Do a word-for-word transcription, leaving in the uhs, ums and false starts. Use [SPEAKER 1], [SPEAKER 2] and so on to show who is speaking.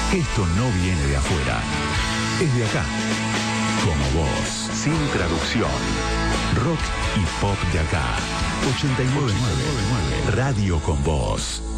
[SPEAKER 1] Esto no viene de afuera, es de acá. Como vos, sin traducción. Rock y pop de acá. ochenta y nueve punto nueve Radio con Vos.